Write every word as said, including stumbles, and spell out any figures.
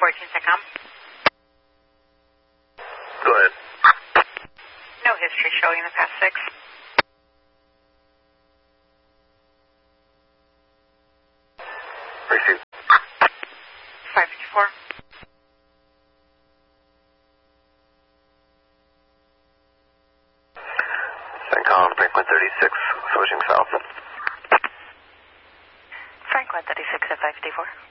fourteen Secom. Go ahead. No history showing in the past six. Receive. five fifty-four. Centcom, Franklin thirty-six, switching south. Franklin thirty-six at five fifty-four.